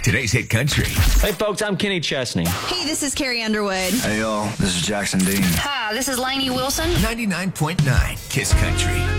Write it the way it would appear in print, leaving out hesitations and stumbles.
Today's Hit Country. Hey, folks, I'm Kenny Chesney. Hey, this is Carrie Underwood. Hey, y'all, this is Jackson Dean. Hi, this is Lainey Wilson. 99.9 Kiss Country.